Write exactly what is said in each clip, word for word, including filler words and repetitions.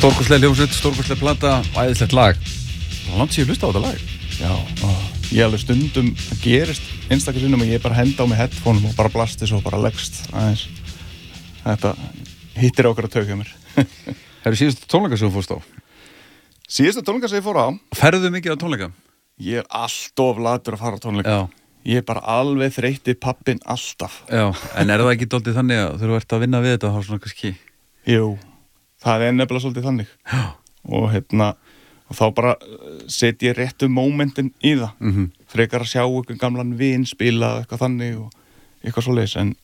Stórkostleg hljómsveit, stórkostleg plata, æðislegt lag. Það langt sér hlusta á þetta lag. Já, ég alveg stundum að gerist einstakar sinnum og ég bara henda á mig headphone og bara blasti svo bara leggst aðeins. Þetta hittir okkur að tauka mér. Það eru síðustu tónleika sem þú fórst á? Síðustu tónleika sem ég fór á? Ferðu mikið á tónleika? Ég er alltof latur að fara á tónleika. Já. Ég er bara alveg þreytti pappinn alltaf. Já, en er það ekki dálítið þannig að þú ert að vinna við þetta þá svona kannski? Jú, það er nefnilega svolítið þannig. Já. Og hérna, og þá bara set ég réttu mómentin í það. Mm-hmm. Frekar að sjá einhvern gamlan vin spila eitthvað þannig og eitthvað svoleiðis, en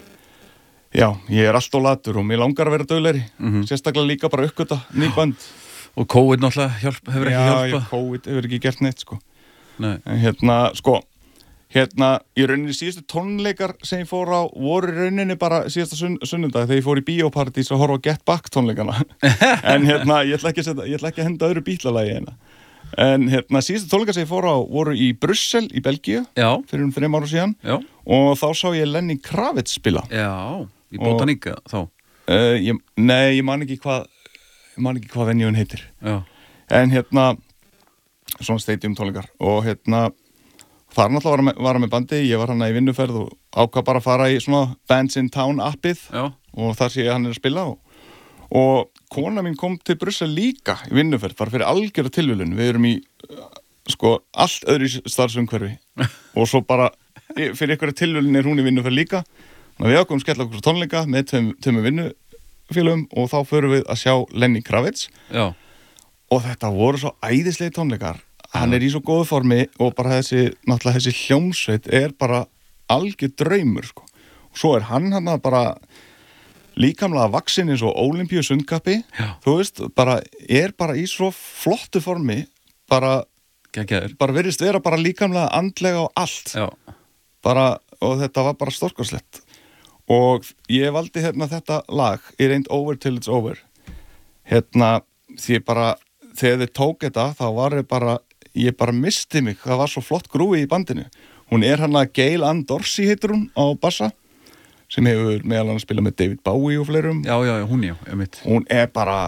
já, ég er alltof latur og mér langar að vera duglegri. Mm-hmm. Sérstaklega líka bara uppgöta ný bönd. Og COVID náttúrulega hjálp, hefur ekki hjálpað? Já, COVID hefur ekki gert neitt, sko. Nei. En hérna, sko, hérna, í rauninni síðustu tónleikar sem ég fór á voru í rauninni bara síðasta sunn, sunnundag þegar ég fór í Bíóparadís að horfa á Get Back tónleikana. En hérna, ég ætla ekki að, setja, ég ætla ekki að henda öðru bítlalagi hérna. En hérna, síðustu tónleikar sem ég fór á voru í Brussel í Belgíu. Já. Fyrir um þrem ára síðan. Já. Og þá sá ég Lenny Kravitz spila. Já, í Botanica þá. Uh, ég, nei, ég man ekki hvað, ég man ekki hvað venjun heitir. Já. En hérna, svona stadium tónleikar og hérna, þar náttúrulega var, með, var með bandi, ég var hann í vinnuferð og ákvað bara að fara í svona Bands in Town appið. Já. Og þar sé ég hann er að spila og, og kona mín kom til Brussel líka í vinnuferð, bara fyrir algjörða tilviljun. Við erum í, sko, allt öðru starfsumhverfi og svo bara, fyrir einhverja tilviljun er hún í vinnuferð líka. Þannig að við ákvæmum skella okkur tónleika með tveimur vinnufélögum og þá förum við að sjá Lenny Kravitz. Já. Og þetta voru svo æðislegi tónleikar. Hann er í svo góðu formi og bara þessi, náttúrulega þessi hljómsveit er bara algjör draumur, sko. Og svo er hann hann bara líkamlega vaxinn eins og Ólympíu sundkappi. Já. Þú veist, bara er bara í svo flottu formi, bara, bara virðist vera bara líkamlega andlega og allt. Já. Bara, og þetta var bara stórkostlegt. Og ég valdi hérna þetta lag, It Ain't Over Till It's Over. Hérna, því bara, þegar þið tók þetta, þá var ég bara, ég bara misti mig. Það var svo flott grúi í bandinu. Hún er hana Gail Ann Dorsey heitir hún á bassa, sem hefur meðal annars spilað með David Bowie og fleirum. Já, já, hún já, ég mitt. Hún er bara,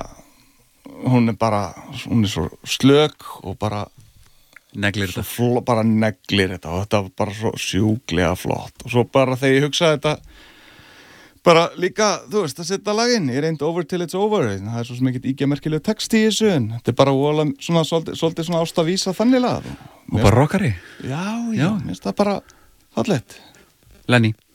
hún er bara, hún er svo slök og bara neglir þetta. Fl- bara neglir þetta og þetta var bara svo sjúklega flott. Og svo bara þegar ég hugsaði þetta, bara líka, þú veist, að setja laginn It Ain't Over Till It's Over. Það er svo sem ekkert ígjamerkileg text í þessu, en þetta er bara óla, svona, svolítið, svolítið svona ást að vísa þannig lag. Og bara rockari. Já, já, já. Mér finnst það bara fallegt. Lenny.